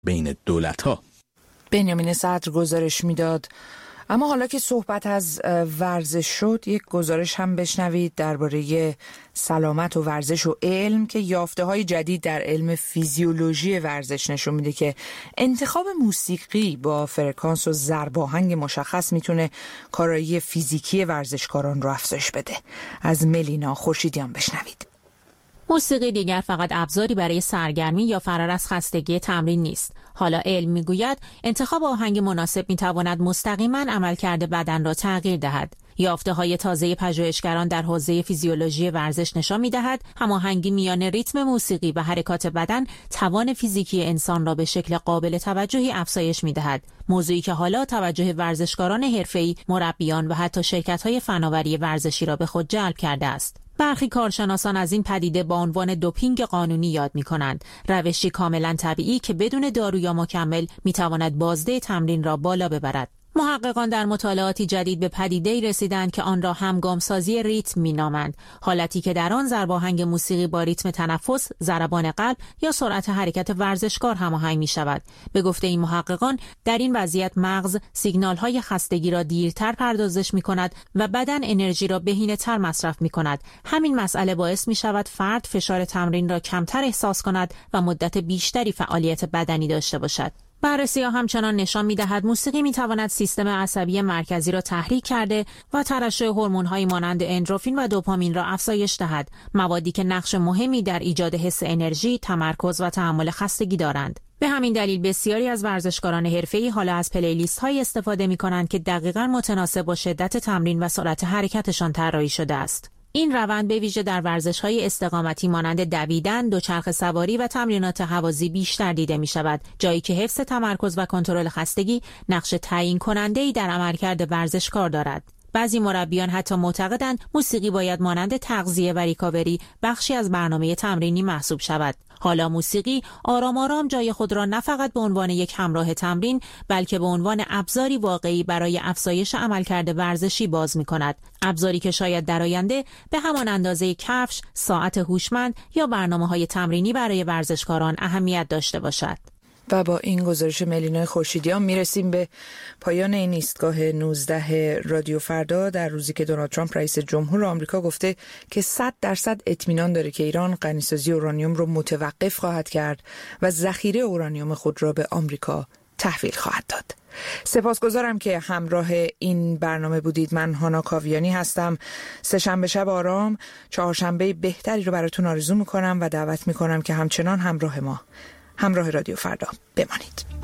بین دولت‌ها. بنیامین صدر گزارش میداد. اما حالا که صحبت از ورزش شد، یک گزارش هم بشنوید درباره سلامت و ورزش و علم که یافته‌های جدید در علم فیزیولوژی ورزش نشون میده که انتخاب موسیقی با فرکانس و ضرباهنگ مشخص میتونه کارایی فیزیکی ورزشکاران رو افزایش بده. از ملینا خورشیدیان بشنوید. موسیقی دیگر فقط ابزاری برای سرگرمی یا فرار از خستگی تمرین نیست. حالا علم میگوید انتخاب آهنگ مناسب میتواند مستقیما عملکرد بدن را تغییر دهد. یافته‌های تازه پژوهشگران در حوزه فیزیولوژی ورزش نشان می‌دهد هماهنگی میان ریتم موسیقی و حرکات بدن توان فیزیکی انسان را به شکل قابل توجهی افزایش می‌دهد. موضوعی که حالا توجه ورزشکاران حرفه‌ای، مربیان و حتی شرکت‌های فناوری ورزشی را به خود جلب کرده است. برخی کارشناسان از این پدیده با عنوان دوپینگ قانونی یاد می‌کنند، روشی کاملا طبیعی که بدون دارو یا مکمل می‌تواند بازده تمرین را بالا ببرد. محققان در مطالعاتی جدید به پدیده‌ای رسیدند که آن را همگامسازی ریتم می‌نامند، حالتی که در آن ضرباهنگ موسیقی با ریتم تنفس، ضربان قلب یا سرعت حرکت ورزشکار هماهنگ می‌شود. به گفته این محققان، در این وضعیت مغز سیگنال‌های خستگی را دیرتر پردازش می‌کند و بدن انرژی را بهینه‌تر مصرف می‌کند. همین مسئله باعث می‌شود فرد فشار تمرین را کمتر احساس کند و مدت بیشتری فعالیت بدنی داشته باشد. بررسی‌ها همچنان نشان می‌دهد موسیقی می‌تواند سیستم عصبی مرکزی را تحریک کرده و ترشح هورمون‌هایی مانند اندروفین و دوپامین را افزایش دهد، موادی که نقش مهمی در ایجاد حس انرژی، تمرکز و تحمل خستگی دارند. به همین دلیل بسیاری از ورزشکاران حرفه‌ای حالا از پلیلیست‌هایی استفاده می‌کنند که دقیقاً متناسب با شدت تمرین و سرعت حرکتشان طراحی شده است. این روند به ویژه در ورزش‌های استقامتی مانند دویدن، دوچرخه سواری و تمرینات هوازی بیشتر دیده می‌شود، جایی که حفظ تمرکز و کنترل خستگی نقش تعیین کننده‌ای در عملکرد ورزشکار دارد. بعضی مربیان حتی معتقدند موسیقی باید مانند تغذیه و ریکاوری بخشی از برنامه تمرینی محسوب شود. حالا موسیقی آرام آرام جای خود را نه فقط به عنوان یک همراه تمرین، بلکه به عنوان ابزاری واقعی برای افزایش عملکرد ورزشی باز می‌کند. ابزاری که شاید در آینده به همان اندازه کفش، ساعت هوشمند یا برنامه‌های تمرینی برای ورزشکاران اهمیت داشته باشد. و با این گزارش ملینا خورشیدیان میرسیم به پایان این ایستگاه 19 رادیو فردا، در روزی که دونالد ترامپ رئیس جمهور آمریکا گفته که 100% اطمینان داره که ایران غنیسازی اورانیوم رو متوقف خواهد کرد و ذخیره اورانیوم خود را به آمریکا تحویل خواهد داد. سپاسگزارم که همراه این برنامه بودید. من هانا کاویانی هستم. سه‌شنبه شب آرام، چهارشنبه بهتری رو براتون آرزو میکنم و دعوت میکنم که همچنان همراه رادیو فردا بمانید.